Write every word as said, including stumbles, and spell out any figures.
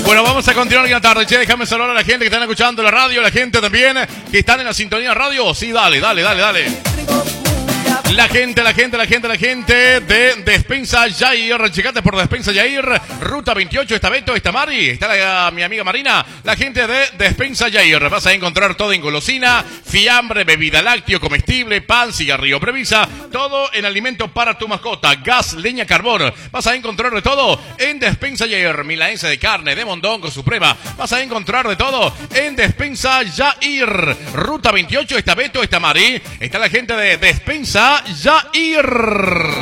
Bueno, vamos a continuar en la tarde, che, déjame saludar a la gente que están escuchando la radio, la gente también que están en la sintonía de radio. Sí, dale, dale, dale, dale. La gente, la gente, la gente, la gente de Despensa Yair. Checate por Despensa Yair. Ruta veintiocho, está Beto, está Mari, está la, mi amiga Marina. La gente de Despensa Yair. Vas a encontrar todo en golosina, fiambre, bebida lácteo, comestible, pan, cigarrillo, previsa. Todo en alimento para tu mascota. Gas, leña, carbón. Vas a encontrar de todo en Despensa Yair. Milanesa de carne, de mondongo, suprema. Vas a encontrar de todo en Despensa Yair. Ruta veintiocho, está Beto, está Mari. Está la gente de Despensa Yair.